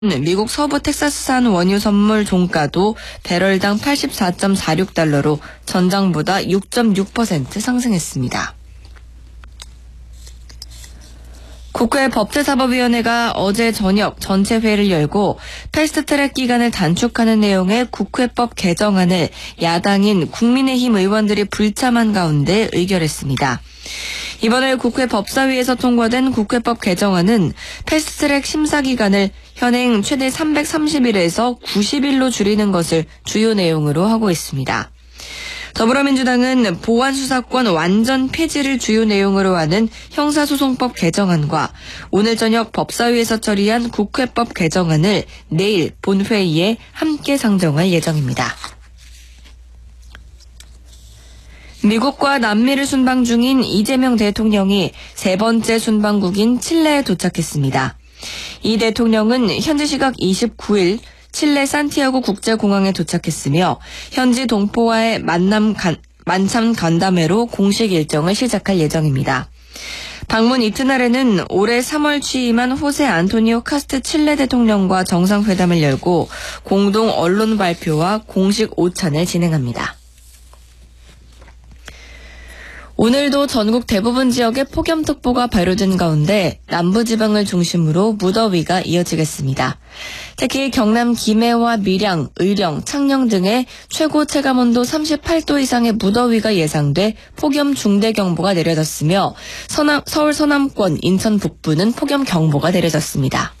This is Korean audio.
미국 서부 텍사스산 원유 선물 종가도 배럴당 84.46달러로 전장보다 6.6% 상승했습니다. 국회 법제사법위원회가 어제 저녁 전체 회의를 열고 패스트트랙 기간을 단축하는 내용의 국회법 개정안을 야당인 국민의힘 의원들이 불참한 가운데 의결했습니다. 이번에 국회 법사위에서 통과된 국회법 개정안은 패스트트랙 심사 기간을 현행 최대 330일에서 90일로 줄이는 것을 주요 내용으로 하고 있습니다. 더불어민주당은 보안수사권 완전 폐지를 주요 내용으로 하는 형사소송법 개정안과 오늘 저녁 법사위에서 처리한 국회법 개정안을 내일 본회의에 함께 상정할 예정입니다. 미국과 남미를 순방 중인 이재명 대통령이 세 번째 순방국인 칠레에 도착했습니다. 이 대통령은 현지 시각 29일 칠레 산티아고 국제공항에 도착했으며 현지 동포와의 만찬 간담회로 공식 일정을 시작할 예정입니다. 방문 이튿날에는 올해 3월 취임한 호세 안토니오 카스트 칠레 대통령과 정상회담을 열고 공동 언론 발표와 공식 오찬을 진행합니다. 오늘도 전국 대부분 지역에 폭염특보가 발효된 가운데 남부지방을 중심으로 무더위가 이어지겠습니다. 특히 경남 김해와 밀양, 의령, 창녕 등의 최고 체감온도 38도 이상의 무더위가 예상돼 폭염 중대경보가 내려졌으며 서울 서남권, 인천 북부는 폭염경보가 내려졌습니다.